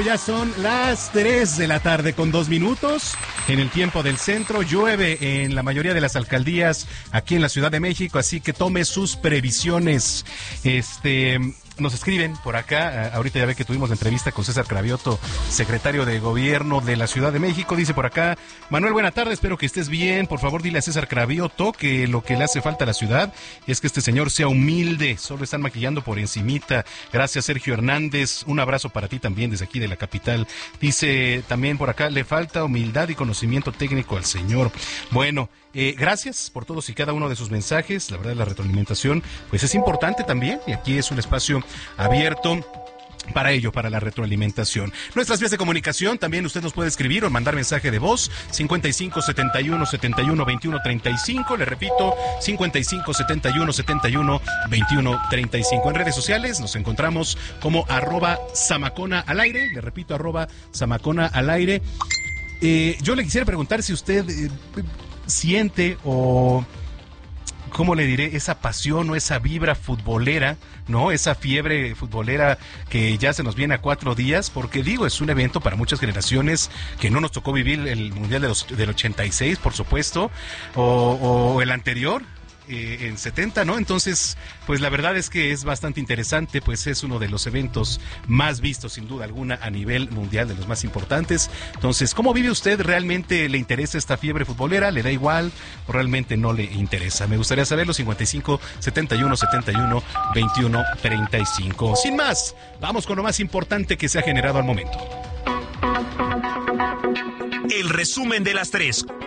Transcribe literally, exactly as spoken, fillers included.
ya son las tres de la tarde con dos minutos. En el tiempo del centro llueve en la mayoría de las alcaldías aquí en la Ciudad de México, así que tome sus previsiones. Este... Nos escriben por acá, ahorita ya ve que tuvimos la entrevista con César Cravioto, secretario de Gobierno de la Ciudad de México. Dice por acá: Manuel, buena tarde, espero que estés bien. Por favor, dile a César Cravioto que lo que le hace falta a la ciudad es que este señor sea humilde. Solo están maquillando por encimita. Gracias, Sergio Hernández. Un abrazo para ti también desde aquí de la capital. Dice también por acá: le falta humildad y conocimiento técnico al señor. Bueno, eh, gracias por todos y cada uno de sus mensajes. La verdad, la retroalimentación pues es importante también, y aquí es un espacio abierto para ello, para la retroalimentación. Nuestras vías de comunicación, también usted nos puede escribir o mandar mensaje de voz: cincuenta y cinco, setenta y uno, setenta y uno, veintiuno, treinta y cinco. Le repito, cincuenta y cinco, setenta y uno, setenta y uno, veintiuno, treinta y cinco. En redes sociales nos encontramos como arroba Zamacona al aire. Le repito, arroba Zamacona al aire. Eh, yo le quisiera preguntar si usted eh, siente o... ¿cómo le diré? Esa pasión o esa vibra futbolera, ¿no? Esa fiebre futbolera que ya se nos viene a cuatro días, porque digo, es un evento para muchas generaciones que no nos tocó vivir el Mundial de los, del ochenta y seis, por supuesto, o, o el anterior. Eh, en setenta, ¿no? Entonces, pues la verdad es que es bastante interesante, pues es uno de los eventos más vistos, sin duda alguna, a nivel mundial, de los más importantes. Entonces, ¿cómo vive usted? ¿Realmente le interesa esta fiebre futbolera? ¿Le da igual o realmente no le interesa? Me gustaría saberlo. Cincuenta y cinco, setenta y uno, setenta y uno, veintiuno, treinta y cinco. Sin más, vamos con lo más importante que se ha generado al momento. El resumen de las tres,